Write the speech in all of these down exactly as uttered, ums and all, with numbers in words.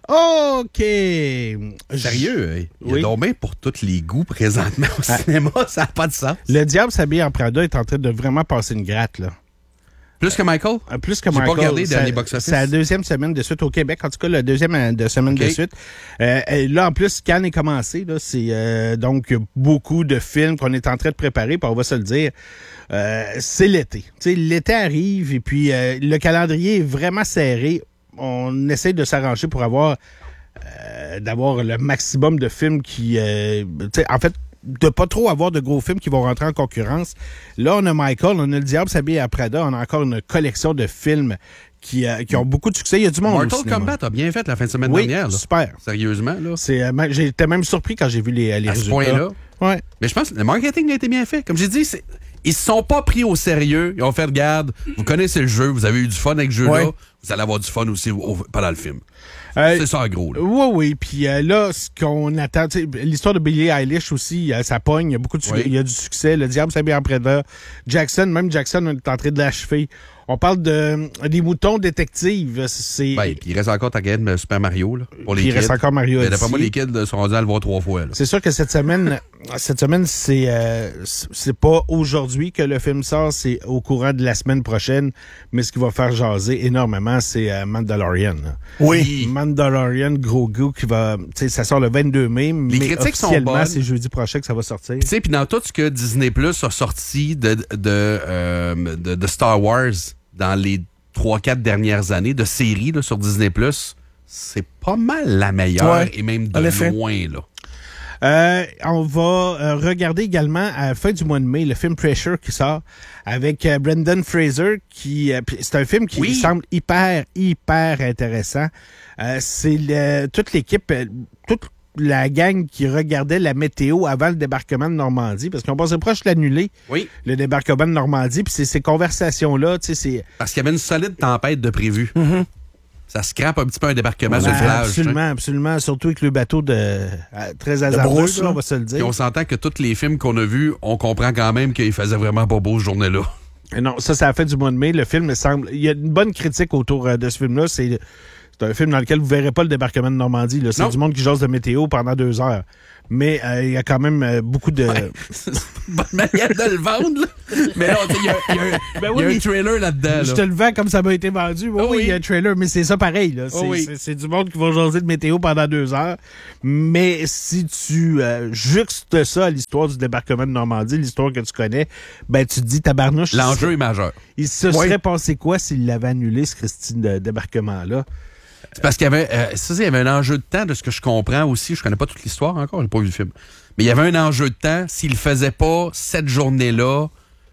OK. Sérieux, il y a Oui. donc bien pour tous les goûts présentement au Ah. cinéma, ça n'a pas de sens. Le diable s'habille en Prada est en train de vraiment passer une gratte, là. Plus que Michael? Euh, Plus que J'ai pas Michael. regardé le ça- dernier box-office. C'est la deuxième semaine de suite au Québec. En tout cas, la deuxième euh, de semaine Okay. de suite. Euh, et là, en plus, Cannes est commencé. Là, c'est euh, donc beaucoup de films qu'on est en train de préparer. Puis on va se le dire, euh, c'est l'été. Tu sais, l'été arrive et puis euh, le calendrier est vraiment serré. On essaie de s'arranger pour avoir euh, d'avoir le maximum de films qui, euh, tu sais, en fait, de pas trop avoir de gros films qui vont rentrer en concurrence. Là, on a Michael, on a Le Diable s'habille à Prada, on a encore une collection de films qui, euh, qui ont beaucoup de succès. Il y a du monde au Mortal cinéma. Kombat a bien fait la fin de semaine Oui, dernière. Là. super. Sérieusement, là. C'est, euh, même- j'étais même surpris quand j'ai vu les, les À ce résultats. point-là. Ouais. Mais je pense que le marketing a été bien fait. Comme j'ai dit, c'est... ils se sont pas pris au sérieux. Ils ont fait, regarde, vous connaissez le jeu, vous avez eu du fun avec ce jeu-là, Ouais. vous allez avoir du fun aussi au- au- pendant le film. Euh, C'est ça, en gros. Là. Oui, oui. Puis euh, là, ce qu'on attend, tu sais, l'histoire de Billie Eilish aussi, euh, ça pogne. Il y a beaucoup de su- Oui. il y a du succès. Le Diable s'habille en Prada. Jackson, même Jackson, on est en train de l'achever. On parle de des moutons détectives. C'est, Ben, puis il reste encore ta game de Super Mario, là, pour les puis il kids. reste encore Mario Mais d'après moi, Odyssey. les kids là, sont rendus à le voir trois fois. Là. C'est sûr que cette semaine, cette semaine, c'est euh, c'est pas aujourd'hui que le film sort, c'est au courant de la semaine prochaine. Mais ce qui va faire jaser énormément, c'est euh, Mandalorian. là. Oui. Mandalorian, gros goût, qui va, tu sais, ça sort le vingt-deux mai, mais critiques sont officiellement, bonnes. c'est jeudi prochain que ça va sortir. Tu sais, puis dans tout ce que Disney Plus a sorti de, de, euh, de, de Star Wars dans les trois quatre dernières années, de séries là, sur Disney Plus, c'est pas mal la meilleure Ouais, et même en effet. de loin. Là. Euh, on va euh, regarder également à la fin du mois de mai le film Pressure qui sort avec euh, Brendan Fraser qui euh, puis c'est un film qui Oui. semble hyper hyper intéressant. Euh, c'est le, toute l'équipe euh, toute la gang qui regardait la météo avant le débarquement de Normandie parce qu'on pensait proche de l'annuler Oui. le débarquement de Normandie puis c'est ces conversations là, tu sais c'est Parce qu'il y avait une solide tempête de prévu. Ça scrape un petit peu un débarquement sur Ben, le village. absolument, absolument. Surtout avec le bateau de euh, très hasardeux, brousse, là, là. on va se le Puis dire. on s'entend que tous les films qu'on a vus, on comprend quand même qu'il faisait vraiment pas beau ce journée-là. Et non, ça, c'est à la fin du mois de mai. Le film semble. Il y a une bonne critique autour euh, de ce film-là. C'est, c'est un film dans lequel vous verrez pas le débarquement de Normandie. Là. C'est Non. du monde qui jase de météo pendant deux heures. Mais euh, il y a quand même euh, beaucoup de. C'est une bonne manière de le vendre, là. Mais non, tu sais, il y a, il y a un- Ben il y a oui. un trailer là-dedans. Je là. te le vends comme ça m'a été vendu. Oui, Ah oui, oui. il y a un trailer, mais c'est ça pareil. Là. C'est, Ah oui. c'est, c'est du monde qui va jaser de météo pendant deux heures. Mais si tu euh, juxtes ça à l'histoire du débarquement de Normandie, l'histoire que tu connais, ben tu te dis, tabarnouche, L'enjeu est majeur. il se Oui. serait passé quoi s'il l'avait annulé, ce Christine de débarquement-là? C'est parce qu'il y avait, euh, ça, il y avait un enjeu de temps de ce que je comprends aussi. Je connais pas toute l'histoire encore, j'ai pas vu le film. Mais il y avait un enjeu de temps. S'il le faisait pas cette journée-là,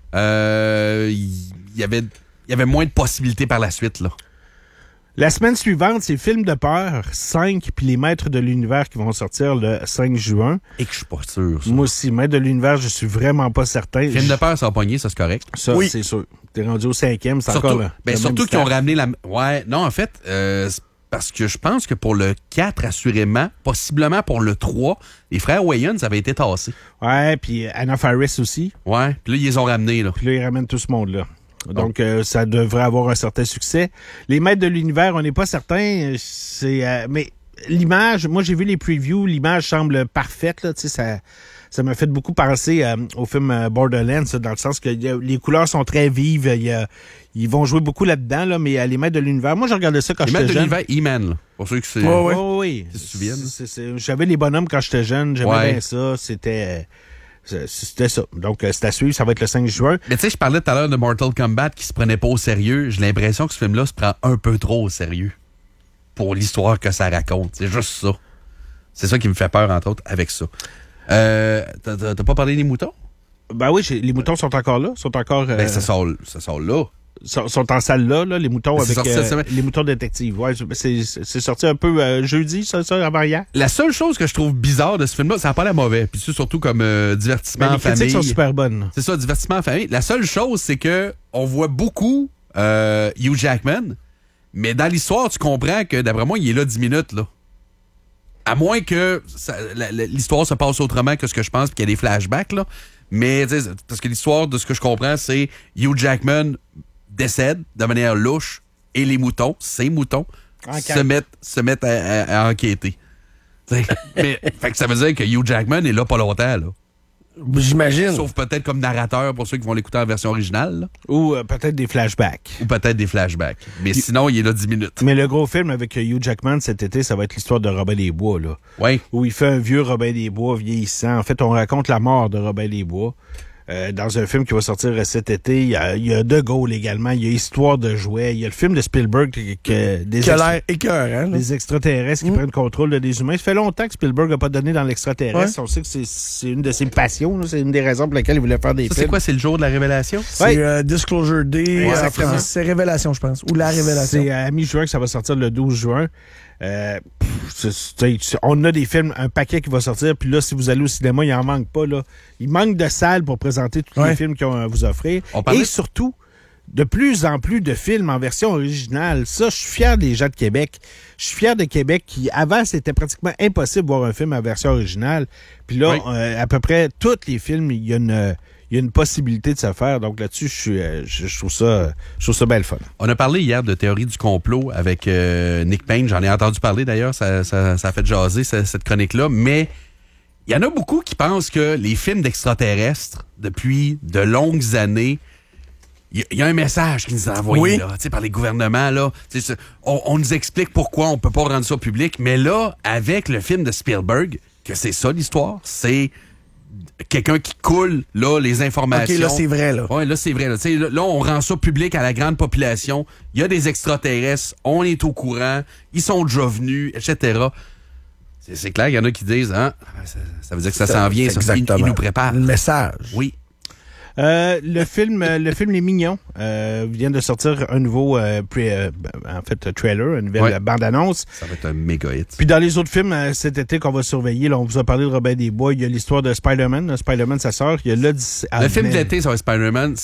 euh, il y avait, il y avait moins de possibilités par la suite, là. La semaine suivante, c'est Film de peur cinq, puis Les Maîtres de l'Univers qui vont sortir le cinq juin. Et que je suis pas sûr, ça. Moi aussi, Maîtres de l'Univers, je suis vraiment pas certain. Film de peur, ça va pogner, ça, c'est correct. Ça, Oui. c'est sûr. T'es rendu au cinquième, c'est Surtout, encore le, ben, le surtout même qu'ils ont staff. ramené la... Ouais, non, en fait, euh, c'est parce que je pense que pour le quatre, assurément, possiblement pour le trois, les frères Wayans avaient été tassés. Ouais, puis Anna Faris aussi. Ouais, puis là, ils les ont ramenés, là. Puis là, ils ramènent tout ce monde-là. Donc, euh, ça devrait avoir un certain succès. Les Maîtres de l'Univers, on n'est pas certain. C'est, euh, mais l'image, moi, j'ai vu les previews, l'image semble parfaite, là, tu sais, ça... Ça m'a fait beaucoup penser euh, au film euh, Borderlands, ça, dans le sens que y a- les couleurs sont très vives. Il y a- ils vont jouer beaucoup là-dedans, là, mais euh, les Maîtres de l'Univers, moi, je regardais ça quand Les j'étais Maîtres de jeune. l'Univers, E-Man, là. Pour ceux qui c'est... Ouais, ouais. Oh, oui. Qui se souviennent. C'est- c'est- J'avais les bonhommes quand j'étais jeune. J'aimais Ouais. bien ça. C'était... euh, C'était ça. Donc, euh, c'est à suivre. Ça va être le cinq juin. Mais tu sais, je parlais tout à l'heure de Mortal Kombat qui se prenait pas au sérieux. J'ai l'impression que ce film-là se prend un peu trop au sérieux pour l'histoire que ça raconte. C'est juste ça. C'est ça qui me fait peur, entre autres, avec ça. Euh, t'as, t'as- t'as pas parlé des moutons? Ben oui, j'ai- les moutons sont encore là. Sont encore... euh, Ben, ça sort, ça sort là. sont, sont en salle là, là, les moutons C'est avec sorti euh, cette semaine. les moutons détectives. Ouais, c'est, c'est c'est sorti un peu euh, jeudi, ça, ça, avant hier. La seule chose que je trouve bizarre de ce film-là, ça n'a pas l'air mauvais. Puis c'est surtout comme euh, divertissement Mais en les critiques famille. sont super bonnes. C'est ça, divertissement en famille. La seule chose, c'est que on voit beaucoup euh, Hugh Jackman, mais dans l'histoire, tu comprends que, d'après moi, il est là dix minutes, là. À moins que ça- la- la- l'histoire se passe autrement que ce que je pense, puis qu'il y a des flashbacks, là. Mais, tu sais, parce que l'histoire, de ce que je comprends, c'est Hugh Jackman décède de manière louche, et les moutons, ces moutons, se mettent, se mettent à, à, à enquêter. Mais, fait que ça veut dire que Hugh Jackman est là pas longtemps, là. J'imagine. Sauf peut-être comme narrateur pour ceux qui vont l'écouter en version originale. Là. Ou euh, peut-être des flashbacks. Ou peut-être des flashbacks. Mais il... sinon, il est là dix minutes. Mais le gros film avec Hugh Jackman cet été, ça va être l'histoire de Robin des Bois, là. Oui. Où il fait un vieux Robin des Bois vieillissant. En fait, on raconte la mort de Robin des Bois. Euh, dans un film qui va sortir cet été, il y a, il y a De Gaulle également, il y a Histoire de jouets, il y a le film de Spielberg que, que des, qui a l'air écœurant, des extraterrestres qui mmh. prennent contrôle de des humains. Ça fait longtemps que Spielberg n'a pas donné dans l'extraterrestre. Ouais. On sait que c'est, c'est une de ses passions, là. C'est une des raisons pour lesquelles il voulait faire des ça, films. C'est quoi, c'est le jour de la révélation? C'est ouais. euh, Disclosure Day, ouais, euh, c'est Révélation, je pense, ou La Révélation. C'est à mi-juin que ça va sortir le douze juin. Euh, pff, c'est, c'est, on a des films, un paquet qui va sortir, puis là, si vous allez au cinéma, il en manque pas, là. Il manque de salles pour présenter tous ouais. les films qu'ils ont à vous offrir. Et surtout, de plus en plus de films en version originale. Ça, je suis fier des gens de Québec. Je suis fier de Québec qui, avant, c'était pratiquement impossible de voir un film en version originale. Puis là, oui. euh, à peu près tous les films, il y a une... Il y a une possibilité de se faire. Donc là-dessus, je, suis, je, je, trouve ça, je trouve ça bien le fun. On a parlé hier de théorie du complot avec euh, Nick Payne. J'en ai entendu parler d'ailleurs. Ça, ça, ça a fait jaser cette, cette chronique-là. Mais il y en a beaucoup qui pensent que les films d'extraterrestres, depuis de longues années, il y, y a un message qui nous est envoyé oui. là, par les gouvernements. Là, on, on nous explique pourquoi on peut pas rendre ça public. Mais là, avec le film de Spielberg, que c'est ça l'histoire, c'est... quelqu'un qui coule là les informations. OK, là, c'est vrai, là. Oui, là, c'est vrai. Là. Là, là, on rend ça public à la grande population. Il y a des extraterrestres, on est au courant, ils sont déjà venus, et cetera. C'est, c'est clair, il y en a qui disent, hein, ça, ça veut dire que ça, ça s'en vient, ça, exactement. Ils, ils nous préparent. Le message. Oui. Euh, le film le film Les Mignons euh, vient de sortir un nouveau euh, pré, euh, en fait trailer, une nouvelle ouais. bande-annonce. Ça va être un méga hit. Puis dans les autres films euh, cet été qu'on va surveiller, là, on vous a parlé de Robin des Bois, il y a l'histoire de Spider-Man, là, Spider-Man sa sœur, il y a l'Odyssée. Le film de l'été, ça va être Spider-Man,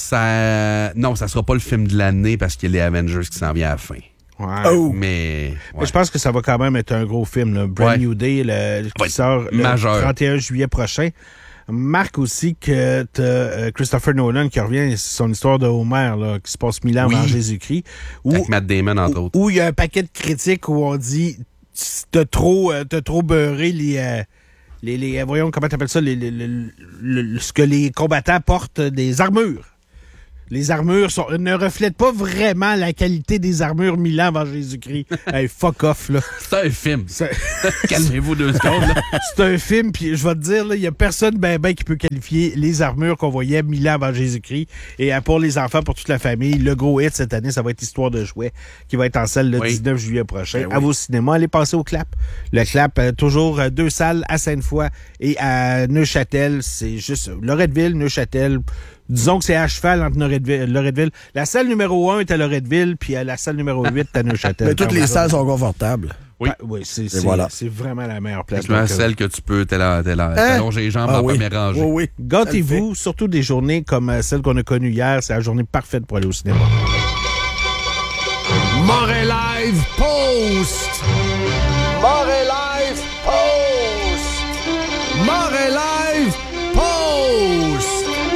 ça non, ça sera pas le film de l'année parce qu'il y a les Avengers qui s'en vient à la fin. Ouais. Oh. Mais, ouais. Mais je pense que ça va quand même être un gros film, là. Brand ouais. New Day, le, qui ouais. sort le Majeur. trente et un juillet prochain. Marque aussi que t'as euh, Christopher Nolan qui revient, c'est son histoire de Homer, là, qui se passe mille ans oui. avant Jésus-Christ. Où, avec Matt Damon, entre où, autres. Où il y a un paquet de critiques où on dit t'as trop, euh, t'as trop beurré les, euh, les, les... Voyons, comment t'appelles ça? Les, les, les, les, ce que les combattants portent, des armures. Les armures sont, ne reflètent pas vraiment la qualité des armures mille ans avant Jésus-Christ. Hey, fuck off, là. C'est un film. C'est... Calmez-vous deux secondes, là. C'est un film, puis je vais te dire, il y a personne ben ben qui peut qualifier les armures qu'on voyait mille ans avant Jésus-Christ. Et pour les enfants, pour toute la famille, le gros hit cette année, ça va être Histoire de jouets, qui va être en salle le oui. dix-neuf juillet prochain. Ben oui. À vos cinémas, allez passer au Clap. Le Clap, euh, toujours euh, deux salles à Sainte-Foy et à Neuchâtel. C'est juste Loretteville, Neuchâtel. Disons que c'est à cheval entre Loretteville. Loretteville. La salle numéro un est à Loretteville, puis la salle numéro huit est à Neuchâtel. Mais toutes les salles sont confortables. Oui, ah, oui c'est, c'est, voilà. c'est vraiment la meilleure place. C'est celle que tu peux t'allonger hein? les jambes ah, en oui. première rangée. Oui, oui. Gâtez-vous, surtout des journées comme celle qu'on a connue hier. C'est la journée parfaite pour aller au cinéma. Montréal Live Post! Montréal Live Post! Montréal Live Post!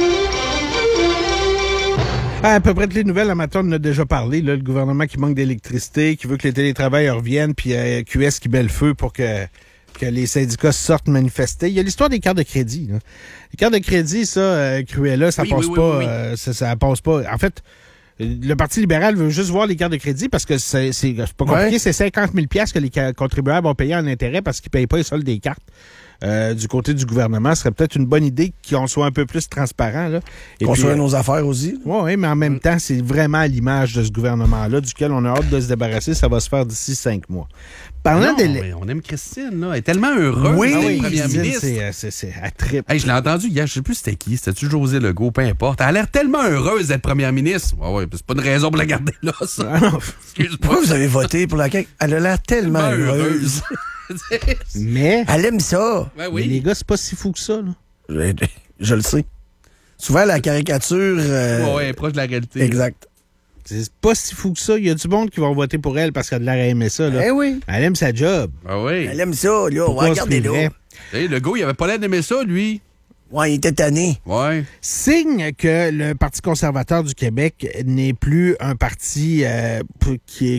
À peu près toutes les nouvelles, à matin, on en a déjà parlé. Là, le gouvernement qui manque d'électricité, qui veut que les télétravailleurs reviennent, puis euh, Q S qui met le feu pour que, que les syndicats sortent manifester. Il y a l'histoire des cartes de crédit. Là. Les cartes de crédit, ça, euh, Cruella, ça oui, passe oui, pas. Oui, oui. Euh, ça, ça passe pas. En fait, le Parti libéral veut juste voir les cartes de crédit parce que c'est, c'est, c'est pas compliqué. Ouais. C'est cinquante mille dollars que les contribuables vont payer en intérêt parce qu'ils payent pas les soldes des cartes. Euh, du côté du gouvernement, ce serait peut-être une bonne idée qu'on soit un peu plus transparent. Là. Et qu'on soit nos affaires aussi. Oui, ouais, mais en même temps, c'est vraiment à l'image de ce gouvernement-là, duquel on a hâte de se débarrasser. Ça va se faire d'ici cinq mois. Parlant non, des... On aime Christine, là. Elle est tellement heureuse. Oui, oui première ministre. C'est, c'est, c'est à trip. Hey, je l'ai entendu hier, je sais plus c'était qui. C'était-tu José Legault, peu importe. Elle a l'air tellement heureuse d'être première ministre. Ouais, ouais, c'est pas une raison pour la garder là, ça. Ah non. Excuse-moi. Pourquoi vous avez voté pour la C A Q? Elle a l'air tellement, tellement heureuse. Mais. Elle aime ça. Ben oui. Mais les gars, c'est pas si fou que ça, là. Je, je le sais. Souvent, la caricature. Euh... Ouais, ouais, proche de la réalité. Exact. C'est pas si fou que ça. Il y a du monde qui va voter pour elle parce qu'elle a de l'air à aimer ça, là. Eh oui. Elle aime sa job. Ah oui. Elle aime ça, là. Pourquoi regardez-le. Hey, le gars, il avait pas l'air d'aimer ça, lui. Ouais, il était tanné. Ouais. Signe que le Parti conservateur du Québec n'est plus un parti euh, qui est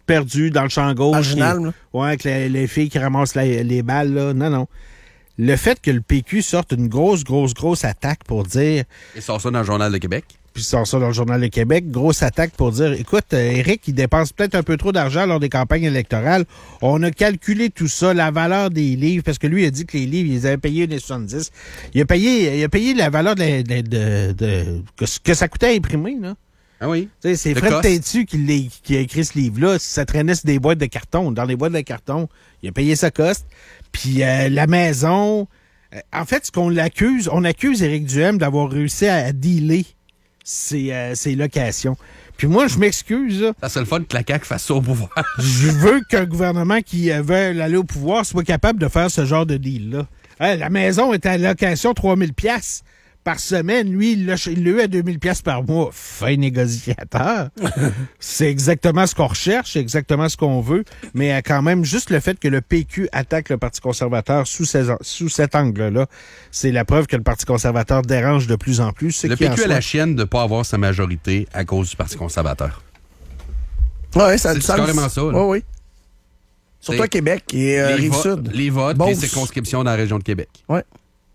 perdu dans le champ gauche. Marginal, les, là. ouais, avec les, les filles qui ramassent la, les balles, là. Non, non. Le fait que le P Q sorte une grosse, grosse, grosse attaque pour dire... Il sort ça dans le Journal de Québec. Puis il sort ça dans le Journal de Québec, grosse attaque pour dire, écoute, euh, Éric, il dépense peut-être un peu trop d'argent lors des campagnes électorales. On a calculé tout ça, la valeur des livres, parce que lui, il a dit que les livres, ils avaient payé les soixante-dix. Il a payé, il a payé la valeur de, de, de, de que, que ça coûtait à imprimer, là. Ah oui. T'sais, c'est Le Fred cost. Teintu qui, l'a- qui a écrit ce livre-là. Ça traînait sur des boîtes de carton. Dans les boîtes de carton, il a payé sa coste. Puis euh, la maison... euh, en fait, ce qu'on l'accuse, on accuse Éric Duhem d'avoir réussi à, à dealer ses, euh, ses locations. Puis moi, je m'excuse, là. Ça serait le fun que la C A Q fasse ça au pouvoir. Je veux qu'un gouvernement qui euh, veut aller au pouvoir soit capable de faire ce genre de deal-là. Hein, la maison est à location trois mille piastres par semaine. Lui, il l'a il l'a eu à deux mille piastres par mois. Fin négociateur. C'est exactement ce qu'on recherche, c'est exactement ce qu'on veut. Mais euh, quand même, juste le fait que le P Q attaque le Parti conservateur sous, ces, sous cet angle-là, c'est la preuve que le Parti conservateur dérange de plus en plus. Ce Le qui P en Q a soit- la chienne de ne pas avoir sa majorité à cause du Parti conservateur. Ouais, ça a C'est du sens. carrément ça, là. Oui, oui. Surtout C'est- à Québec et euh, les, vo- Rive-Sud. les votes et les Beauce. circonscriptions dans la région de Québec. Ouais.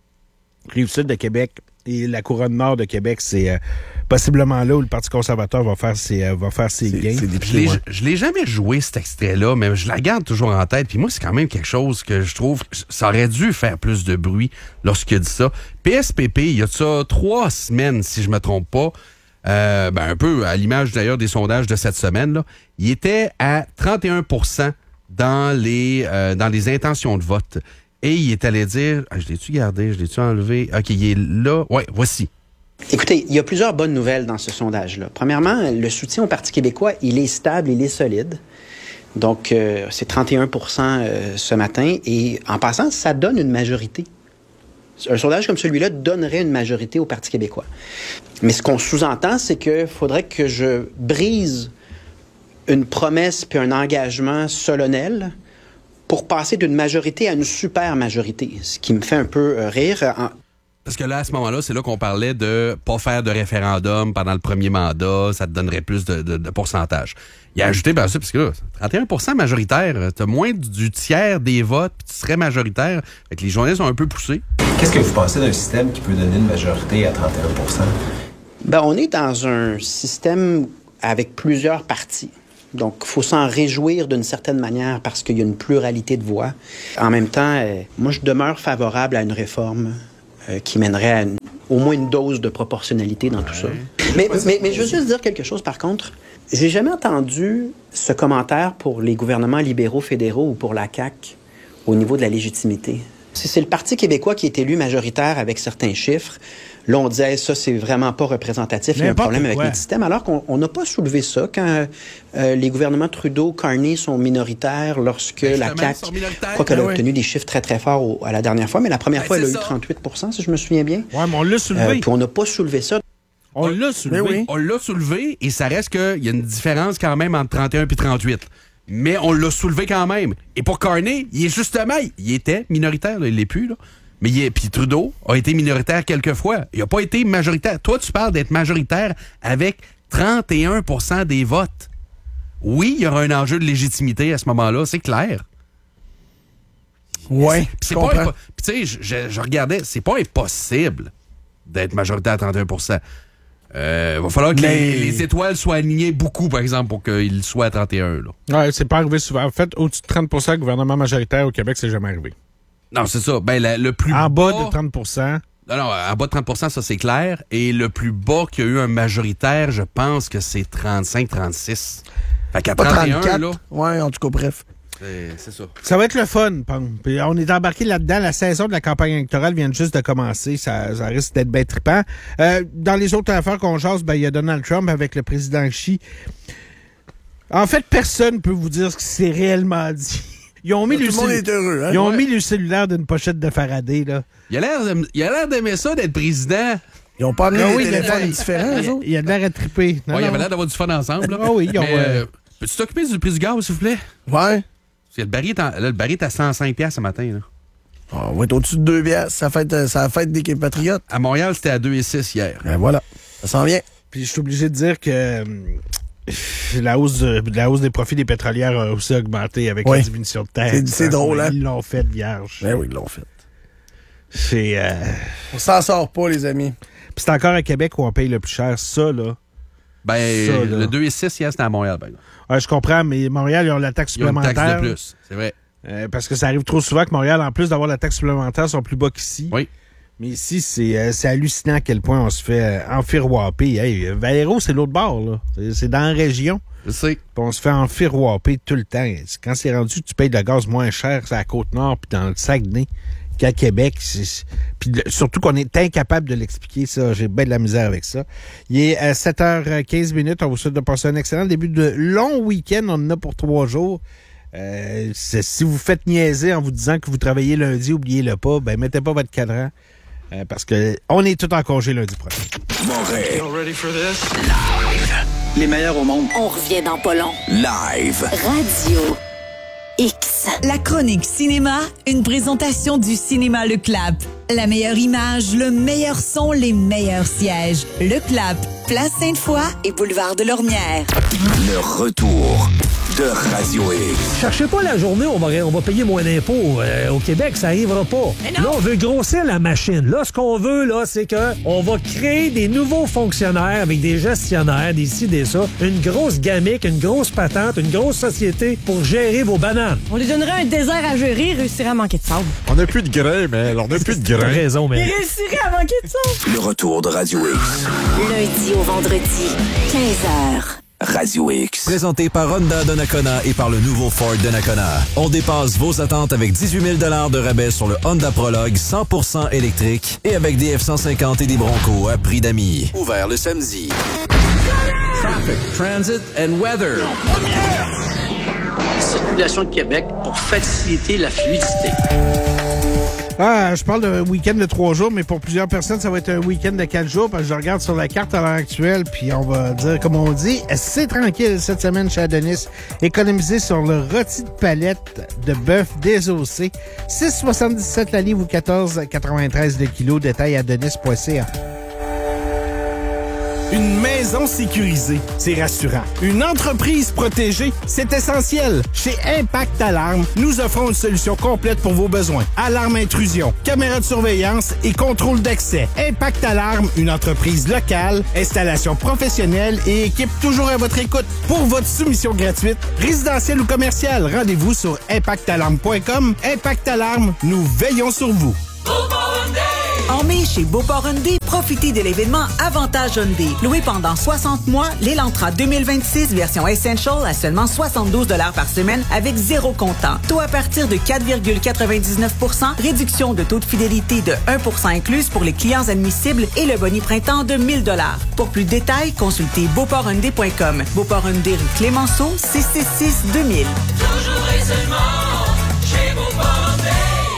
Rive-Sud de Québec et la couronne nord de Québec, c'est euh, possiblement là où le Parti conservateur va faire ses, euh, va faire ses C'est- gains. c'est des Je l'ai, ouais. je l'ai jamais joué, cet extrait-là, mais je la garde toujours en tête. Puis moi, c'est quand même quelque chose que je trouve que ça aurait dû faire plus de bruit lorsqu'il a dit ça. P S P P, il y a de ça trois semaines, si je me trompe pas, euh, ben un peu à l'image d'ailleurs des sondages de cette semaine, là, il était à trente et un pour cent dans les, euh, dans les intentions de vote. Et il est allé dire... Ah, je l'ai-tu gardé? Je l'ai-tu enlevé? OK, il est là. Ouais, voici. Écoutez, il y a plusieurs bonnes nouvelles dans ce sondage-là. Premièrement, le soutien au Parti québécois, il est stable, il est solide. Donc, euh, c'est trente et un pour cent euh, ce matin. Et en passant, ça donne une majorité. Un sondage comme celui-là donnerait une majorité au Parti québécois. Mais ce qu'on sous-entend, c'est qu'il faudrait que je brise une promesse puis un engagement solennel pour passer d'une majorité à une super majorité. Ce qui me fait un peu euh, rire. En- Parce que là, à ce moment-là, c'est là qu'on parlait de pas faire de référendum pendant le premier mandat, ça te donnerait plus de, de, de pourcentage. Il a ajouté, ben ça, parce que là, trente et un pour cent majoritaire, t'as moins du tiers des votes, puis tu serais majoritaire. Fait que les journalistes sont un peu poussés. Qu'est-ce que vous pensez d'un système qui peut donner une majorité à trente et un pour cent? Ben, on est dans un système avec plusieurs partis. Donc, il faut s'en réjouir d'une certaine manière parce qu'il y a une pluralité de voix. En même temps, euh, moi, je demeure favorable à une réforme euh, qui mènerait à une- au moins une dose de proportionnalité dans tout ça. Mais, mais, mais je veux juste dire quelque chose, par contre. J'ai jamais entendu ce commentaire pour les gouvernements libéraux fédéraux ou pour la C A Q au niveau de la légitimité. C'est c'est le Parti québécois qui est élu majoritaire avec certains chiffres. Là, on disait, ça, c'est vraiment pas représentatif. Il y a un N'importe problème avec quoi. notre système. Alors qu'on on n'a pas soulevé ça quand euh, les gouvernements Trudeau, Carney sont minoritaires lorsque Ben, la justement, C A ils sont Q, minoritaires. je crois qu'elle a Ah oui. obtenu des chiffres très, très forts au- à la dernière fois, mais la première Ben, fois, elle a c'est eu ça. trente-huit pour cent, si je me souviens bien. Ouais, mais on l'a Euh, soulevé. puis on n'a pas soulevé ça. on l'a soulevé. Mais oui. On l'a soulevé et ça reste qu'il y a une différence quand même entre trente et un et trente-huit. Mais on l'a soulevé quand même. Et pour Carney, il est justement, il était minoritaire, là, il l'est plus, là. Mais il est, puis Trudeau a été minoritaire quelques fois. Il n'a pas été majoritaire. Toi, tu parles d'être majoritaire avec trente et un pour cent des votes. Oui, il y aura un enjeu de légitimité à ce moment-là, c'est clair. Ouais, Puis je c'est pas comprends. impo- puis tu sais, je, je- je regardais, c'est pas impossible d'être majoritaire à trente et un pour cent. Euh, va falloir que Mais- les, les étoiles soient alignées beaucoup, par exemple, pour qu'il soit à trente et un. Là. Ouais, c'est pas arrivé souvent. En fait, au-dessus de trente pour cent de gouvernement majoritaire au Québec, c'est jamais arrivé. Non, c'est ça. Ben, la- le plus En bas de trente pour cent, Non, non, en bas de trente pour cent, ça, c'est clair. Et le plus bas qu'il y a eu un majoritaire, je pense que c'est trente-cinq trente-six. Fait qu'à Pas trente et un, trente-quatre. là, Ouais, en tout cas, bref. c'est c'est ça. ça va être le fun, Pam. Puis on est embarqué là-dedans. La saison de la campagne électorale vient juste de commencer. Ça, ça risque d'être bien trippant. Euh, dans les autres affaires qu'on jase, ben, il y a Donald Trump avec le président Xi. En fait, personne ne peut vous dire ce qui s'est réellement dit. Ils ont mis, Tout le, le monde cellu- est heureux, hein? Ils ont Ouais. mis le cellulaire d'une pochette de Faraday, là. Il a l'air de- il a l'air d'aimer ça, d'être président. Ils n'ont pas amené Ah des oui, il y a de téléphones l'air- différents, eux autres? Il y a de l'air à triper. Non, Ouais, il non. avait l'air d'avoir du fun ensemble. là. Ah oui, ils ont, Mais, euh, euh, peux-tu t'occuper du prix du gaz, s'il vous plaît? Ouais. Parce que le baril est, en- là, le baril est à cent cinq piastres ce matin. Là. On va être au-dessus de deux piastres. Ça fête, euh, ça fête des patriotes. À Montréal, c'était à deux virgule six hier. Ben voilà. Ça s'en vient. Puis je suis obligé de dire que euh, La hausse, de, la hausse des profits des pétrolières a aussi augmenté avec oui. la diminution de terre. C'est, c'est drôle, hein? Ils l'ont fait vierge. Ben oui, ils l'ont fait. C'est... Euh... On s'en sort pas, les amis. Puis c'est encore à Québec où on paye le plus cher. Ça, là... Ben, ça, là. le deux et six, hier, c'était à Montréal, par exemple. Ouais, je comprends, mais Montréal, ils ont la taxe Ils ont une supplémentaire. taxe de plus, c'est vrai. Euh, parce que ça arrive trop souvent que Montréal, en plus d'avoir la taxe supplémentaire, sont plus bas qu'ici. Oui. Mais ici, c'est, euh, c'est hallucinant à quel point on se fait euh, enfiroiper. Hey, Valero, c'est l'autre bord, là. C'est, c'est dans la région. Je sais. Puis on se fait enfiroiper tout le temps. Quand c'est rendu que tu payes de gaz moins cher, c'est à la Côte-Nord puis dans le Saguenay qu'à Québec. C'est... Puis surtout qu'on est incapable de l'expliquer, ça. J'ai bien de la misère avec ça. Il est à sept heures quinze minutes. On vous souhaite de passer un excellent début de long week-end. On en a pour trois jours. Euh, si vous faites niaiser en vous disant que vous travaillez lundi, oubliez-le pas, ben mettez pas votre cadran. Euh, parce que on est tout en congé lundi prochain. Montréal. Live. Les meilleurs au monde. On revient dans pas long. Live. Radio X. La chronique cinéma, une présentation du cinéma Le Clap. La meilleure image, le meilleur son, les meilleurs sièges. Le Clap, Place Sainte-Foy et Boulevard de Lormière. Le retour de Radio X. Cherchez pas la journée où on va, on va payer moins d'impôts. Euh, au Québec, ça arrivera pas. Là, on veut grossir la machine. Là, ce qu'on veut, là, c'est que on va créer des nouveaux fonctionnaires avec des gestionnaires, des ci, des ça, une grosse gamique, une grosse patente, une grosse société pour gérer vos bananes. On lui donnerait un désert à gérer, il réussirait à manquer de sable. On n'a plus de grain, mais on n'a plus de grain. T'as raison, mais... Il réussirait à manquer de sable. Le retour de Radio X. Lundi au vendredi, quinze heures. Radio X. Présenté par Honda Donnacona et par le nouveau Ford Donnacona. On dépasse vos attentes avec dix-huit mille dollars de rabais sur le Honda Prologue cent pour cent électrique et avec des F cent cinquante et des Bronco à prix d'amis. Ouvert le samedi. Traffic, transit and weather. Circulation de Québec pour faciliter la fluidité. Ah, je parle d'un week-end de trois jours, mais pour plusieurs personnes, ça va être un week-end de quatre jours, parce que je regarde sur la carte à l'heure actuelle, puis on va dire, comme on dit, c'est tranquille cette semaine chez Adonis. Économisez sur le rôti de palette de bœuf désossé. six virgule soixante-dix-sept la livre ou quatorze virgule quatre-vingt-treize le kilo. Détail adonis point c a. Une maison sécurisée, c'est rassurant. Une entreprise protégée, c'est essentiel. Chez Impact Alarme, nous offrons une solution complète pour vos besoins. Alarme intrusion, caméra de surveillance et contrôle d'accès. Impact Alarme, une entreprise locale, installation professionnelle et équipe toujours à votre écoute. Pour votre soumission gratuite, résidentielle ou commerciale, rendez-vous sur impact alarme point com. Impact Alarme, nous veillons sur vous. En mai, chez Beauport Hyundai, profitez de l'événement Avantage Hyundai. Loué pendant soixante mois, l'Elantra deux mille vingt-six version Essential à seulement soixante-douze dollars par semaine avec zéro comptant. Taux à partir de quatre virgule quatre-vingt-dix-neuf pour cent, réduction de taux de fidélité de un pour cent incluse pour les clients admissibles et le boni printemps de mille dollars. Pour plus de détails, consultez beauport hyundai point com. Beauport Hyundai rue Clémenceau, six cent soixante-six deux mille. Toujours et seulement chez Beauport Hyundai.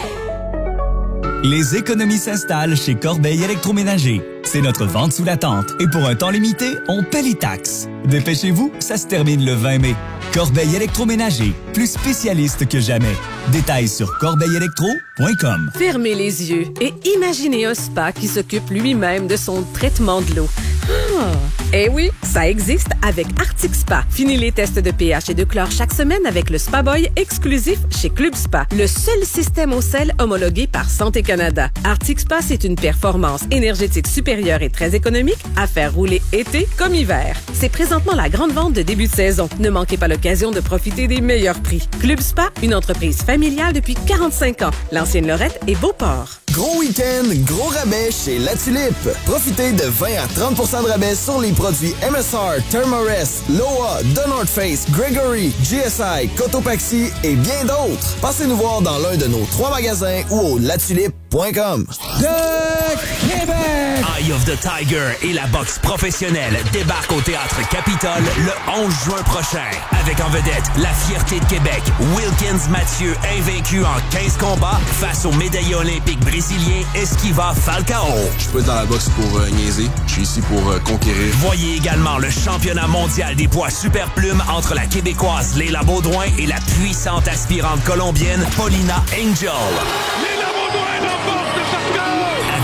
Les économies s'installent chez Corbeil Électroménager. C'est notre vente sous la tente. Et pour un temps limité, on paie les taxes. Dépêchez-vous, ça se termine le vingt mai. Corbeil Électroménager, plus spécialiste que jamais. Détails sur corbeil électro point com. Fermez les yeux et imaginez un spa qui s'occupe lui-même de son traitement de l'eau. Ah. Eh oui, ça existe avec Arctic Spa. Fini les tests de pH et de chlore chaque semaine avec le Spa Boy exclusif chez Club Spa. Le seul système au sel homologué par Santé Canada. Arctic Spa, c'est une performance énergétique supérieure et très économique à faire rouler été comme hiver. C'est présentement la grande vente de début de saison. Ne manquez pas l'occasion de profiter des meilleurs prix. Club Spa, une entreprise familiale depuis quarante-cinq ans. L'ancienne Lorette et Beauport. Gros week-end, gros rabais chez La Tulipe. Profitez de vingt à trente pour cent de rabais sur les produits M S R, Thermarest, Loa, The North Face, Gregory, G S I, Cotopaxi et bien d'autres. Passez nous voir dans l'un de nos trois magasins ou au latulipe point com. De Québec! Eye of the Tiger et la boxe professionnelle débarquent au Théâtre Capitole le onze juin prochain. Avec en vedette la fierté de Québec, Wilkins Mathieu, invaincu en quinze combats face au médaillé olympique brésilien Esquiva Falcao. Je suis pas dans la boxe pour euh, niaiser, je suis ici pour euh, conquérir. Voyez également le championnat mondial des poids super plumes entre la Québécoise Léla Baudouin et la puissante aspirante colombienne Paulina Angel. Léla Baudouin l'emporte par K O! Avec sept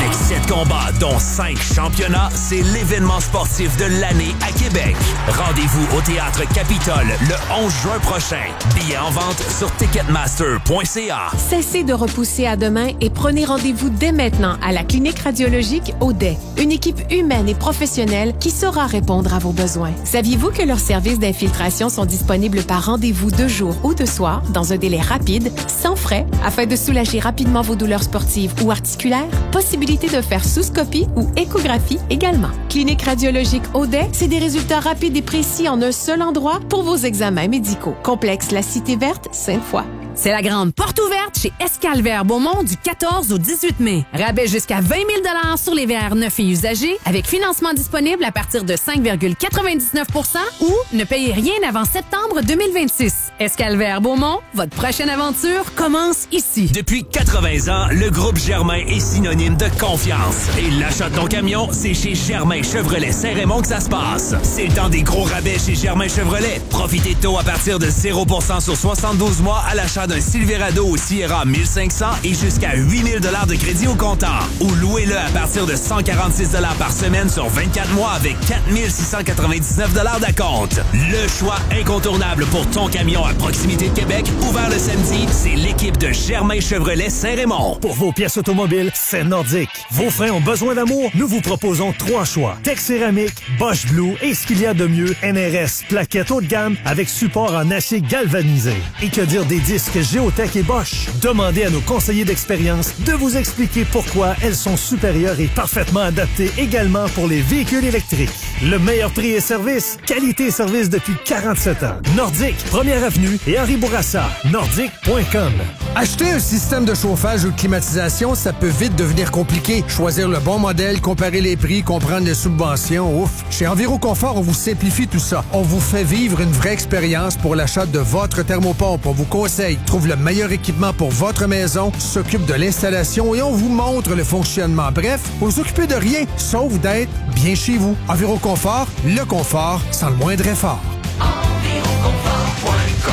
de combats, dont cinq championnats, c'est l'événement sportif de l'année à Québec. Rendez-vous au Théâtre Capitole le onze juin prochain. Billets en vente sur ticketmaster point c a. Cessez de repousser à demain et prenez rendez-vous dès maintenant à la clinique radiologique Audet. Une équipe humaine et professionnelle qui saura répondre à vos besoins. Saviez-vous que leurs services d'infiltration sont disponibles par rendez-vous de jour ou de soir dans un délai rapide, sans frais, afin de soulager rapidement vos douleurs sportives ou articulaires? Possibilité de faire sous-scopie ou échographie également. Clinique radiologique Audet, c'est des résultats rapides et précis en un seul endroit pour vos examens médicaux. Complexe La Cité Verte, Sainte-Foy. C'est la grande porte ouverte chez Escalver Beaumont du quatorze au dix-huit mai. Rabais jusqu'à vingt mille dollars sur les V R neufs et usagés, avec financement disponible à partir de cinq virgule quatre-vingt-dix-neuf pour cent ou ne payez rien avant septembre deux mille vingt-six. Escalver Beaumont, votre prochaine aventure commence ici. Depuis quatre-vingts ans, le groupe Germain est synonyme de confiance. Et l'achat de ton camion, c'est chez Germain Chevrolet Saint-Raymond que ça se passe. C'est le temps des gros rabais chez Germain Chevrolet. Profitez de taux à partir de zéro pour cent sur soixante-douze mois à l'achat d'un Silverado au Sierra mille cinq cents et jusqu'à huit mille dollars de crédit au comptant. Ou louez-le à partir de cent quarante-six dollars par semaine sur vingt-quatre mois avec quatre mille six cent quatre-vingt-dix-neuf dollars d'acompte. Le choix incontournable pour ton camion à proximité de Québec, ouvert le samedi, c'est l'équipe de Germain Chevrolet Saint-Raymond. Pour vos pièces automobiles, c'est Nordic. Vos freins ont besoin d'amour? Nous vous proposons trois choix. Tech Céramique, Bosch Blue et ce qu'il y a de mieux, N R S, plaquettes haut de gamme avec support en acier galvanisé. Et que dire des disques Géotech et Bosch? Demandez à nos conseillers d'expérience de vous expliquer pourquoi elles sont supérieures et parfaitement adaptées également pour les véhicules électriques. Le meilleur prix et service, qualité et service depuis quarante-sept ans. Nordic, première avenue et Henri Bourassa. Nordic point com. Acheter un système de chauffage ou de climatisation, ça peut vite devenir compliqué. Choisir le bon modèle, comparer les prix, comprendre les subventions, ouf. Chez Enviroconfort, on vous simplifie tout ça. On vous fait vivre une vraie expérience pour l'achat de votre thermopompe. On vous conseille, trouve le meilleur équipement pour votre maison, s'occupe de l'installation et on vous montre le fonctionnement. Bref, vous vous occupez de rien, sauf d'être bien chez vous. Enviroconfort, le confort sans le moindre effort. Enviroconfort point com.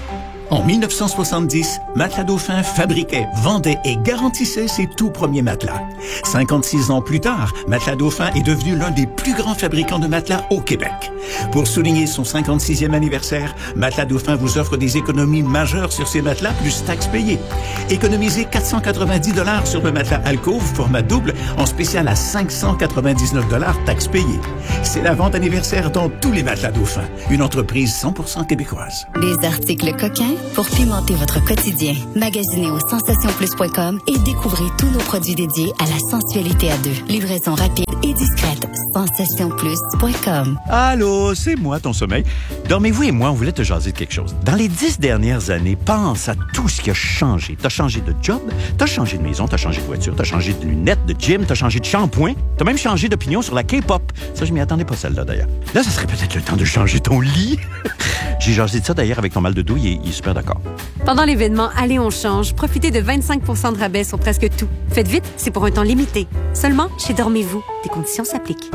En dix-neuf cent soixante-dix, Matelas Dauphin fabriquait, vendait et garantissait ses tout premiers matelas. cinquante-six ans plus tard, Matelas Dauphin est devenu l'un des plus grands fabricants de matelas au Québec. Pour souligner son cinquante-sixième anniversaire, Matelas Dauphin vous offre des économies majeures sur ses matelas plus taxes payées. Économisez quatre cent quatre-vingt-dix dollars sur le matelas Alcove format double en spécial à cinq cent quatre-vingt-dix-neuf dollars taxes payées. C'est la vente anniversaire dans tous les Matelas Dauphin, une entreprise cent pour cent québécoise. Des articles coquins pour pimenter votre quotidien. Magasinez au sensation plus point com et découvrez tous nos produits dédiés à la sensualité à deux. Livraison rapide et discrète. sensation plus point com. Allô, c'est moi, ton sommeil. Dormez-vous et moi, on voulait te jaser de quelque chose. Dans les dix dernières années, pense à tout ce qui a changé. T'as changé de job, t'as changé de maison, t'as changé de voiture, t'as changé de lunettes, de gym, t'as changé de shampoing, t'as même changé d'opinion sur la K-pop. Ça, je m'y attendais pas, celle-là, d'ailleurs. Là, ça serait peut-être le temps de changer ton lit. J'ai jasé de ça, d'ailleurs, avec ton mal de dos, il est, il est super d'accord. Pendant l'événement Allez, on change, profitez de vingt-cinq pour cent de rabais sur presque tout. Faites vite, c'est pour un temps limité. Seulement chez Dormez-vous. Des conditions s'appliquent.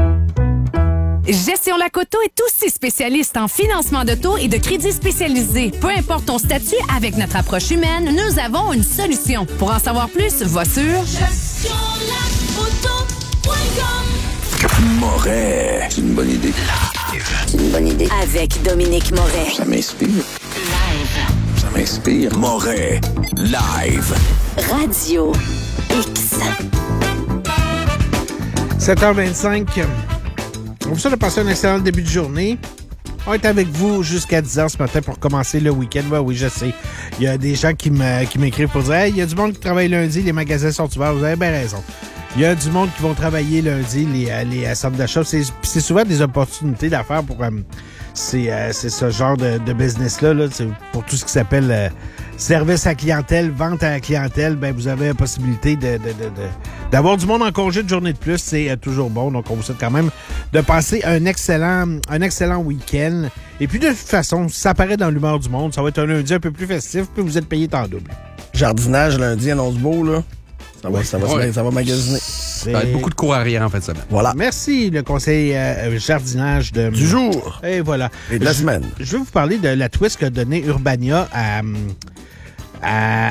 Gestion Lacoto est aussi spécialiste en financement d'auto et de crédits spécialisés. Peu importe ton statut, avec notre approche humaine, nous avons une solution. Pour en savoir plus, va sur gestion lacoto point com. Moret. C'est une bonne idée. C'est une bonne idée. Avec Dominique Moret. Ça m'inspire. Live. Ça m'inspire. Moret. Live. Radio X. sept heures vingt-cinq. On vous souhaite de passer un excellent début de journée. On est avec vous jusqu'à dix heures ce matin pour commencer le week-end. Ben oui, je sais. Il y a des gens qui me, qui m'écrivent pour dire hey, il y a du monde qui travaille lundi, les magasins sont ouverts. Vous avez bien raison. Il y a du monde qui vont travailler lundi, les, les centres d'achat. C'est, c'est souvent des opportunités d'affaires pour euh, c'est, euh, c'est ce genre de, de business-là. Là, c'est pour tout ce qui s'appelle euh, service à clientèle, vente à la clientèle. Ben, vous avez la possibilité de, de, de, de, d'avoir du monde en congé de journée de plus. C'est euh, toujours bon. Donc, on vous souhaite quand même de passer un excellent, un excellent week-end. Et puis, de toute façon, ça paraît dans l'humeur du monde. Ça va être un lundi un peu plus festif, puis vous êtes payé en double. Jardinage lundi annonce beau, là. Ça va, ça va, ouais. ça va magasiner. Ça va être beaucoup de cours arrière en fin de semaine. Voilà. Merci, le conseil euh, jardinage de... du jour. Et voilà. Et de la je, semaine. Je vais vous parler de la twist qu'a donnée Urbania à, à,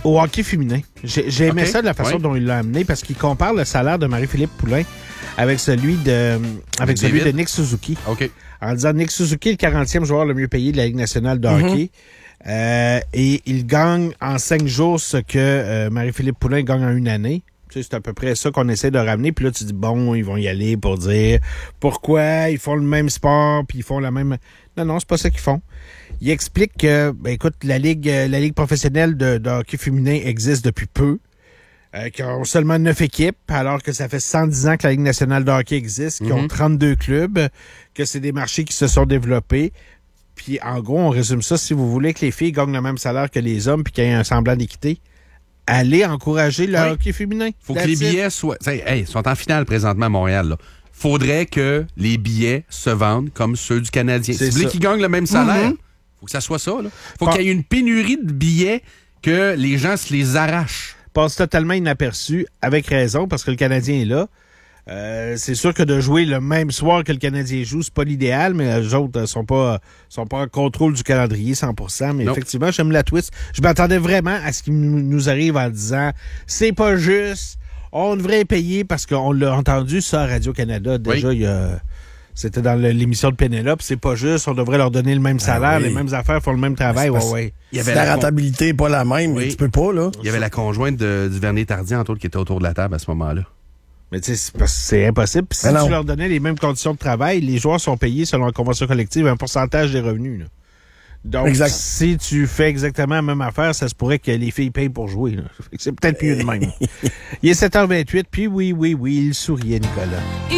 Au hockey féminin. J'ai, j'ai aimé Okay. ça de la façon Ouais. dont il l'a amené parce qu'il compare le salaire de Marie-Philippe Poulin avec celui de, avec celui David. de Nick Suzuki. OK. En disant Nick Suzuki est le quarantième joueur le mieux payé de la Ligue nationale de Mm-hmm. hockey. Euh, et il gagne en cinq jours ce que euh, Marie-Philippe Poulin gagne en une année. Tu sais, c'est à peu près ça qu'on essaie de ramener. Puis là, tu dis, bon, ils vont y aller pour dire pourquoi ils font le même sport puis ils font la même... Non, non, c'est pas ça qu'ils font. Ils expliquent que, ben, écoute, la Ligue euh, la ligue professionnelle de, de hockey féminin existe depuis peu. Euh, qui ont seulement neuf équipes, alors que ça fait cent dix ans que la Ligue nationale de hockey existe, qui Mm-hmm. ont trente-deux clubs, que c'est des marchés qui se sont développés. Puis, en gros, on résume ça. Si vous voulez que les filles gagnent le même salaire que les hommes puis qu'il y ait un semblant d'équité, allez encourager le Oui. hockey féminin. Faut que That's les it. billets soient... T'sais, hey, ils sont en finale présentement à Montréal, là. Faudrait que les billets se vendent comme ceux du Canadien. Si C'est vous voulez ça. qu'ils gagnent le même salaire, Mhm. faut que ça soit ça, là. Faut Pas- qu'il y ait une pénurie de billets que les gens se les arrachent. Passe totalement inaperçu, avec raison, parce que le Canadien est là. Euh, c'est sûr que de jouer le même soir que le Canadien joue, c'est pas l'idéal, mais les autres euh, sont pas sont pas en contrôle du calendrier cent pour cent. Mais Non. effectivement, j'aime la twist. Je m'attendais vraiment à ce qui nous nous arrive en disant c'est pas juste, on devrait payer parce qu'on l'a entendu ça à Radio-Canada. Déjà, il y a. C'était dans le- l'émission de Pénélope, c'est pas juste, on devrait leur donner le même salaire, oui. les mêmes affaires, font le même travail. C'est Ouais, parce- ouais. Il y Si avait la la con- rentabilité n'est pas la même, Oui. tu peux pas, là. Il y avait la conjointe de, du Vernier Tardien, entre autres, qui était autour de la table à ce moment-là. Mais tu sais, c'est parce que c'est impossible. Puis si Mais non. tu leur donnais les mêmes conditions de travail, les joueurs sont payés selon la convention collective un pourcentage des revenus. Là. Donc, Exact. si tu fais exactement la même affaire, ça se pourrait que les filles payent pour jouer. Là. Fait que c'est peut-être mieux de même. Il est sept heures vingt-huit, puis oui, oui, oui, il souriait, Nicolas.